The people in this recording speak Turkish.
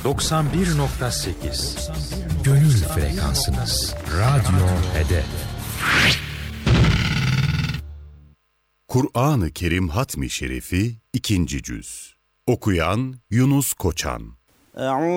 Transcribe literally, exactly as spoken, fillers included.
doksan bir nokta sekiz Gönül frekansınız. Radyo Hedef. Kur'an-ı Kerim Hatmi Şerifi ikinci Cüz. Okuyan Yunus Koçan.